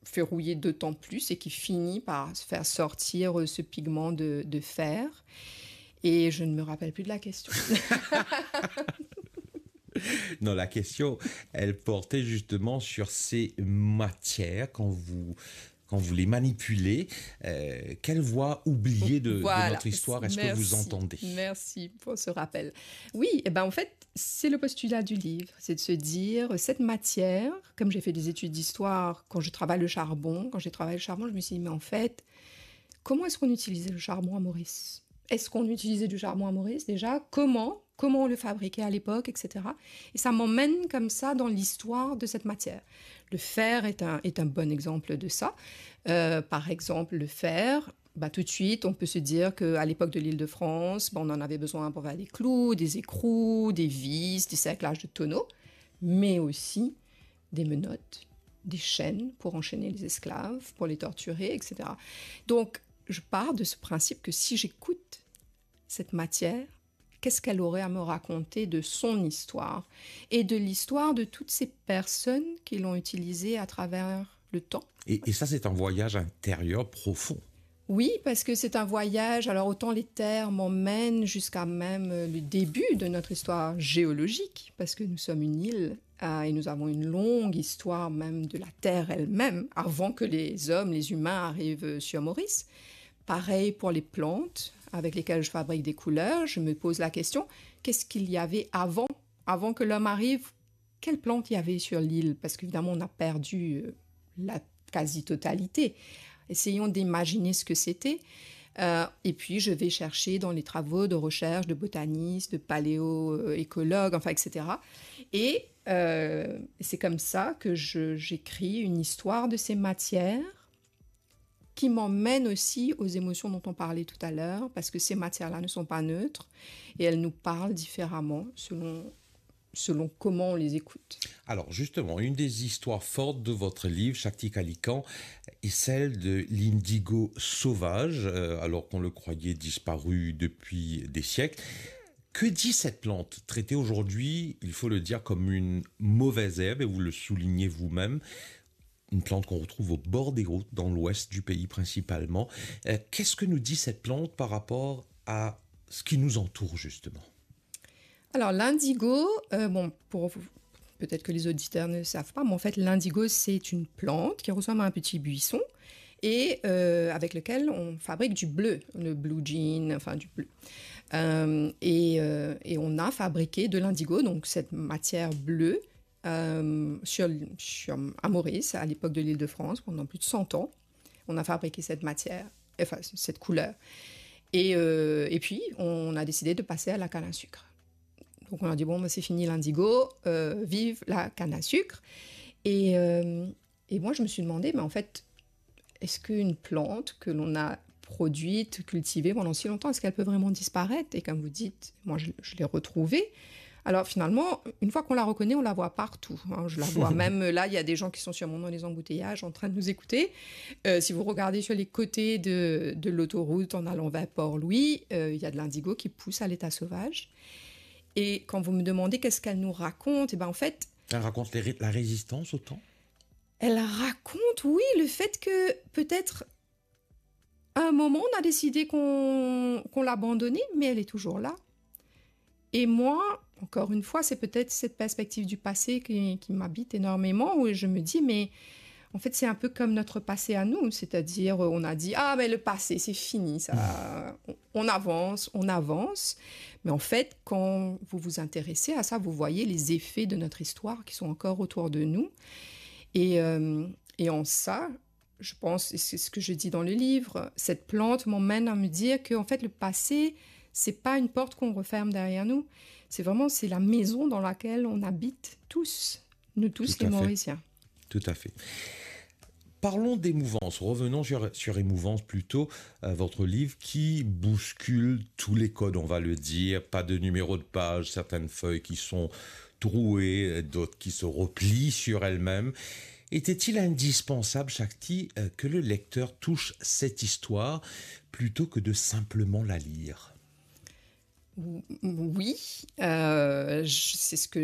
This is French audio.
fait rouiller d'autant plus et qui finit par faire sortir ce pigment de fer. Et je ne me rappelle plus de la question. Non, la question, elle portait justement sur ces matières quand vous les manipulez. Quelle voix oubliée de Voilà, notre histoire est-ce que vous merci, entendez? merci pour ce rappel. Oui, eh ben en fait, c'est le postulat du livre, c'est de se dire, cette matière, comme j'ai fait des études d'histoire, quand je travaille le charbon, je me suis dit, mais en fait, comment est-ce qu'on utilisait le charbon à Maurice? Est-ce qu'on utilisait du charbon à Maurice déjà? Comment on le fabriquait à l'époque, etc. Et ça m'emmène comme ça dans l'histoire de cette matière. Le fer est un bon exemple de ça. Par exemple, le fer, bah, tout de suite, on peut se dire qu'à l'époque de l'Île-de-France, bah, on en avait besoin pour faire des clous, des écrous, des vis, des cerclages de tonneaux, mais aussi des menottes, des chaînes pour enchaîner les esclaves, pour les torturer, etc. Donc, je pars de ce principe que si j'écoute cette matière, qu'est-ce qu'elle aurait à me raconter de son histoire et de l'histoire de toutes ces personnes qui l'ont utilisée à travers le temps. Et ça, c'est un voyage intérieur profond. Oui, parce que c'est un voyage, alors autant les terres m'emmènent jusqu'à même le début de notre histoire géologique, parce que nous sommes une île et nous avons une longue histoire même de la Terre elle-même, avant que les hommes, les humains arrivent sur Maurice. Pareil pour les plantes avec lesquelles je fabrique des couleurs, je me pose la question, qu'est-ce qu'il y avait avant que l'homme arrive? Quelles plantes il y avait sur l'île? Parce qu'évidemment, on a perdu la quasi-totalité. Essayons d'imaginer ce que c'était. Et puis, je vais chercher dans les travaux de recherche de botanistes, de paléo-écologues, enfin, etc. Et c'est comme ça que j'écris une histoire de ces matières qui m'emmène aussi aux émotions dont on parlait tout à l'heure, parce que ces matières-là ne sont pas neutres et elles nous parlent différemment selon comment on les écoute. Alors justement, une des histoires fortes de votre livre, Shakti Kalikan, est celle de l'indigo sauvage, alors qu'on le croyait disparu depuis des siècles. Que dit cette plante, traitée aujourd'hui, il faut le dire, comme une mauvaise herbe, et vous le soulignez vous-même, une plante qu'on retrouve au bord des routes, dans l'ouest du pays principalement. Qu'est-ce que nous dit cette plante par rapport à ce qui nous entoure justement? Alors l'indigo, peut-être que les auditeurs ne savent pas, mais en fait l'indigo c'est une plante qui ressemble à un petit buisson et avec lequel on fabrique du bleu, le blue jean, enfin du bleu. Et on a fabriqué de l'indigo, donc cette matière bleue, à Maurice, à l'époque de l'Île-de-France, pendant plus de 100 ans. On a fabriqué cette matière, enfin cette couleur. Et puis, on a décidé de passer à la canne à sucre. Donc, on a dit, bon, bah, c'est fini l'indigo, vive la canne à sucre. Et moi, je me suis demandé, mais en fait, est-ce qu'une plante que l'on a produite, cultivée pendant si longtemps, est-ce qu'elle peut vraiment disparaître? Et comme vous dites, moi, je l'ai retrouvée. Alors finalement, une fois qu'on la reconnaît, on la voit partout. Hein. Je la vois même là, il y a des gens qui sont sûrement dans les embouteillages en train de nous écouter. Si vous regardez sur les côtés de l'autoroute en allant vers Port-Louis, il y a de l'indigo qui pousse à l'état sauvage. Et quand vous me demandez qu'est-ce qu'elle nous raconte, et ben en fait... Elle raconte la résistance au temps? Elle raconte, oui, le fait que peut-être à un moment, on a décidé qu'on l'abandonnait, mais elle est toujours là. Et moi, encore une fois, c'est peut-être cette perspective du passé qui m'habite énormément, où je me dis, mais en fait, c'est un peu comme notre passé à nous, c'est-à-dire, on a dit, ah, mais le passé, c'est fini, ça, on avance, mais en fait, quand vous vous intéressez à ça, vous voyez les effets de notre histoire qui sont encore autour de nous, et en ça, je pense, et c'est ce que je dis dans le livre, cette plante m'emmène à me dire que, en fait, le passé, c'est pas une porte qu'on referme derrière nous. C'est la maison dans laquelle on habite tous, nous tous les Mauriciens. Tout à fait. Parlons d'émouvance. Revenons sur émouvance plutôt. Votre livre qui bouscule tous les codes, on va le dire. Pas de numéro de page, certaines feuilles qui sont trouées, d'autres qui se replient sur elles-mêmes. Était-il indispensable, Shakti, que le lecteur touche cette histoire plutôt que de simplement la lire? Oui, c'est ce que